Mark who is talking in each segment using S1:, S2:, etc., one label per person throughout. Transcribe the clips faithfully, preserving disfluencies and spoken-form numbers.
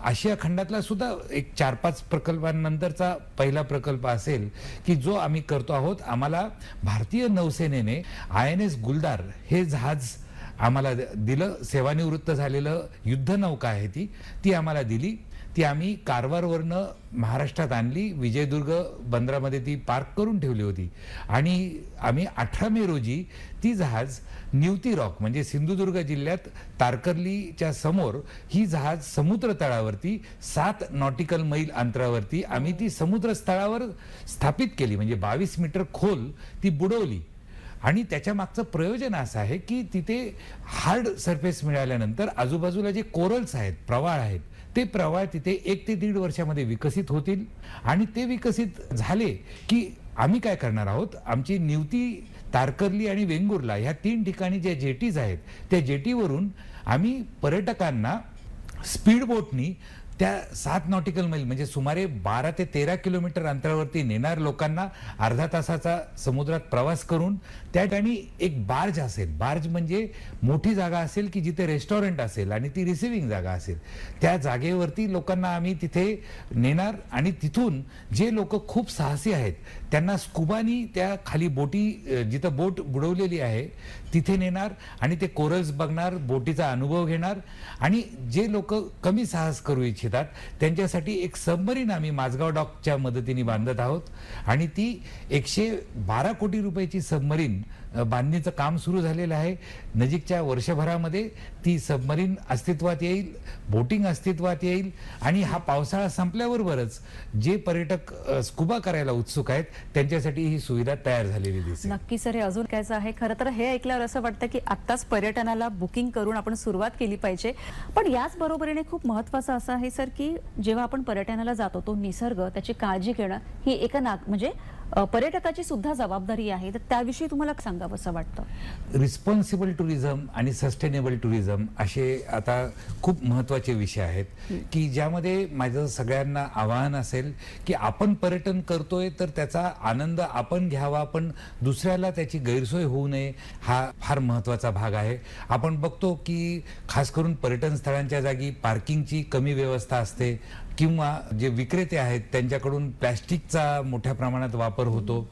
S1: आशिया खंडातला सुद्धा एक चार पाच प्रकल्पांनंतरचा पहिला प्रकल्प असेल की जो आम्ही करतो आहोत. आम्हाला भारतीय नौसेनेने आय एन एस गुलदार हे जहाज आम्हाला दिलं. सेवानिवृत्त झालेलं युद्धनौका आहे ती ती आम्हाला दिली. ती आम्ही कारवारवरनं महाराष्ट्रात आणली. विजयदुर्ग बंदरामध्ये ती पार्क करून ठेवली होती आणि आम्ही अठरा मे रोजी ती जहाज निवती रॉक म्हणजे सिंधुदुर्ग जिल्ह्यात तारकर्लीच्या समोर ही जहाज समुद्र तळावरती सात नॉटिकल मैल अंतरावरती आम्ही ती समुद्र स्थळावर स्थापित केली. म्हणजे बावीस मीटर खोल ती बुडवली. आणि त्याच्या मागचं प्रयोजन असं आहे की तिथे हार्ड सरफेस मिळाल्यानंतर आजूबाजूला जे कोरल्स आहेत, प्रवाळ आहेत, ते प्रवाळ तिथे एक ते दीड वर्षामध्ये विकसित होतील. आणि ते विकसित झाले की आम्ही काय करणार आहोत, आमची निवती, तारकर्ली आणि वेंगुर्ला ह्या तीन ठिकाणी ज्या जेटीज आहेत त्या जेटीवरून आम्ही पर्यटकांना स्पीड बोटनी त्या सात नॉटिकल मैल म्हणजे सुमारे बारा ते तेरा किलोमीटर अंतरावरती नेणार लोकांना अर्धा तासाचा समुद्रात प्रवास करून त्या ठिकाणी एक बार्ज असेल. बार्ज म्हणजे मोठी जागा असेल की जिथे रेस्टॉरंट असेल आणि ती रिसिव्हिंग जागा असेल. त्या जागेवरती लोकांना आम्ही तिथे नेणार आणि तिथून जे लोक खूप साहसी आहेत त्यांना स्कुबानी त्या खाली बोटी जिथं बोट बुडवलेली आहे तिथे नेणार आणि ते कोरल्स बघणार, बोटीचा अनुभव घेणार. आणि जे लोक कमी साहस करू इच्छितात त्यांच्यासाठी एक सबमरीन आम्ही माझगाव डॉकच्या मदतीने बांधत आहोत आणि ती एकशे बारा कोटी रुपयाची सबमरीन बांधणीचं काम सुरू झालेलं आहे. नजीकच्या वर्षभरामध्ये ती सबमरीन अस्तित्वात येईल, बोटिंग अस्तित्वात येईल आणि हा पावसाळा संपल्याबरोबरच जे पर्यटक स्कुबा करायला उत्सुक आहेत त्यांच्यासाठी ही सुविधा तयार झालेली दिसेल.
S2: नक्की सर, हे अजून कायचं आहे. खरं तर हे ऐकल्यावर असं वाटतं की आत्ताच पर्यटनाला बुकिंग करून आपण सुरुवात केली पाहिजे. पण याच बरोबरीने खूप महत्त्वाचं असं आहे सर की जेव्हा आपण पर्यटनाला जातो तो निसर्ग त्याची काळजी घेणं ही एका नाग म्हणजे पर्यटकाची सुद्धा जबाबदारी आहे. तर त्याविषयी तुम्हाला सांगावं असं वाटतं.
S1: रिस्पॉन्सिबल टुरिझम आणि सस्टेनेबल टुरिझम असे आता खूप महत्त्वाचे विषय आहेत की ज्यामध्ये माझं सगळ्यांना आवाहन असेल की आपण पर्यटन करतोय तर त्याचा आनंद आपण घ्यावा, पण दुसऱ्याला त्याची गैरसोय होऊ नये हा फार महत्त्वाचा भाग आहे. आपण बघतो की खास करून पर्यटन स्थळांच्या जागी पार्किंगची कमी व्यवस्था असते किंवा जे विक्रेते आहेत त्यांच्याकडून प्लॅस्टिकचा मोठ्या प्रमाणात वापर होतो.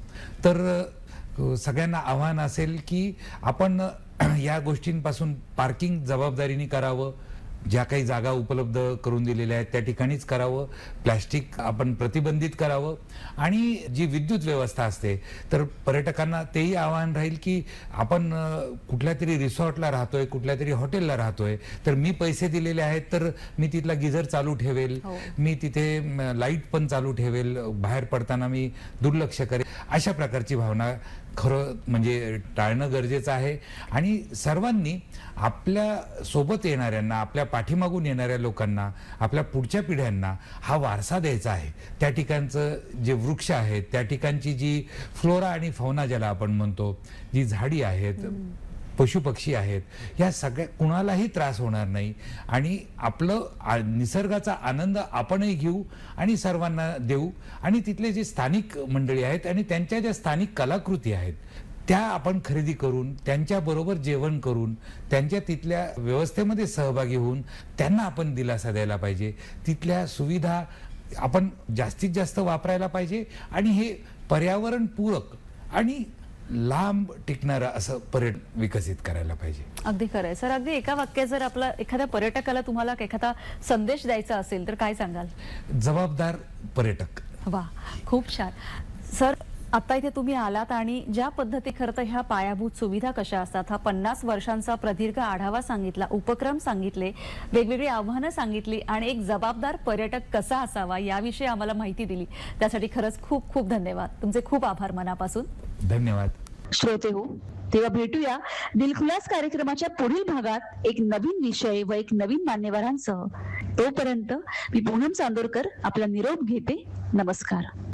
S1: तर सगळ्यांना आव्हान असेल की आपण या गोष्टींपासून पार्किंग जबाबदारीने करावं. ज्या काही जागा उपलब्ध करून दिलेल्या आहेत त्या ठिकाणीच करावं. प्लॅस्टिक आपण प्रतिबंधित करावं. आणि जी विद्युत व्यवस्था असते तर पर्यटकांना तेही आव्हान राहील की आपण कुठल्या तरी रिसॉर्टला राहतोय, कुठल्या तरी हॉटेलला राहतोय तर मी पैसे दिलेले आहेत तर मी तिथला गिझर चालू ठेवेल, मी तिथे लाईट पण चालू ठेवेल, बाहेर पडताना मी दुर्लक्ष करेल. अशा प्रकारची भावना खरं म्हणजे टाळणं गरजेचं आहे. आणि सर्वांनी आपल्या सोबत येणाऱ्यांना, आपल्या पाठीमागून येणाऱ्या लोकांना, आपल्या पुढच्या पिढ्यांना हा वारसा द्यायचा आहे. त्या ठिकाणचं जे वृक्ष आहेत, त्या ठिकाणची जी फ्लोरा आणि फौना ज्याला आपण म्हणतो, जी झाडी आहेत, पशुपक्षी आहेत, या सगळ्या कुणालाही त्रास होणार नाही आणि आपलं निसर्गाचा आनंद आपणही घेऊ आणि सर्वांना देऊ. आणि तिथले जे स्थानिक मंडळी आहेत आणि त्यांच्या ज्या स्थानिक कलाकृती आहेत त्या आपण खरेदी करून त्यांच्याबरोबर जेवण करून त्यांच्या तिथल्या व्यवस्थेमध्ये सहभागी होऊन त्यांना आपण दिलासा द्यायला पाहिजे. तिथल्या सुविधा आपण जास्तीत जास्त वापरायला पाहिजे आणि हे पर्यावरणपूरक आणि लांब टिकणारा असं पर्यटन विकसित करायला पाहिजे.
S2: अगदी खरं आहे सर. अगदी एका वाक्यात जर आपला एखाद्या पर्यटकाला तुम्हाला एखादा संदेश द्यायचा असेल तर काय सांगाल?
S1: जबाबदार पर्यटक.
S2: वा, खूप छान सर. आता इथे तुम्ही आलात आणि ज्या पद्धती खरं तर ह्या पायाभूत सुविधा कशा असतात हा पन्नास वर्षांचा प्रदीर्घ आढावा सांगितला, उपक्रम सांगितले, वेगवेगळी आव्हानं सांगितली आणि एक जबाबदार पर्यटक कसा असावा याविषयी आम्हाला माहिती दिली. त्यासाठी खरंच खूप खूप धन्यवाद. तुमचे खूप आभार मनापासून.
S1: धन्यवाद.
S3: श्रोते हो, तेव्हा भेटूया दिलखुलास कार्यक्रमाच्या पुढील भागात एक नवीन विषय व एक नवीन मान्यवरांसह. तोपर्यंत मी पूनम चांदोरकर आपला निरोप घेते. नमस्कार.